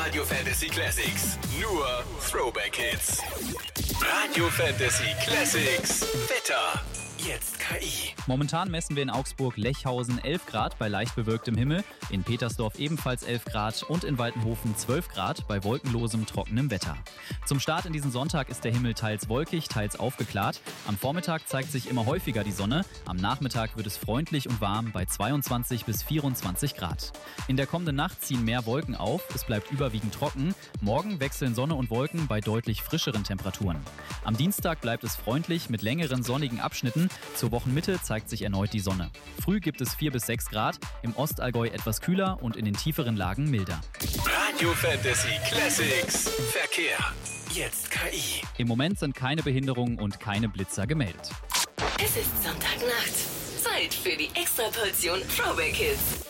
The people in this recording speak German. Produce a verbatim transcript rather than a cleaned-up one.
Radio Fantasy Classics. Nur Throwback Hits. Radio Fantasy Classics. Wetter. Jetzt K I. Momentan messen wir in Augsburg-Lechhausen elf Grad bei leicht bewölktem Himmel, in Petersdorf ebenfalls elf Grad und in Waltenhofen zwölf Grad bei wolkenlosem, trockenem Wetter. Zum Start in diesen Sonntag ist der Himmel teils wolkig, teils aufgeklärt. Am Vormittag zeigt sich immer häufiger die Sonne, am Nachmittag wird es freundlich und warm bei zweiundzwanzig bis vierundzwanzig Grad. In der kommenden Nacht ziehen mehr Wolken auf, es bleibt überwiegend trocken. Morgen wechseln Sonne und Wolken bei deutlich frischeren Temperaturen. Am Dienstag bleibt es freundlich mit längeren sonnigen Abschnitten. Zur Wochenmitte zeigt sich erneut die Sonne. Früh gibt es vier bis sechs Grad, im Ostallgäu etwas kühler und in den tieferen Lagen milder. Radio Fantasy Classics. Verkehr. Jetzt K I. Im Moment sind keine Behinderungen und keine Blitzer gemeldet. Es ist Sonntagnacht. Zeit für die Extraportion Throwback Hits.